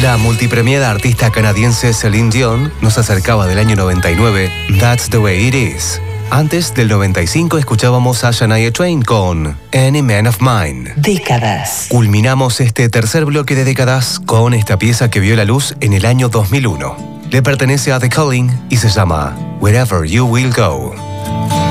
La multipremiada artista canadiense Celine Dion nos acercaba del año 99, That's the Way It Is. Antes del 95 escuchábamos a Shania Twain con Any Man of Mine. Décadas. Culminamos este tercer bloque de décadas con esta pieza que vio la luz en el año 2001. Le pertenece a The Calling y se llama Wherever You Will Go.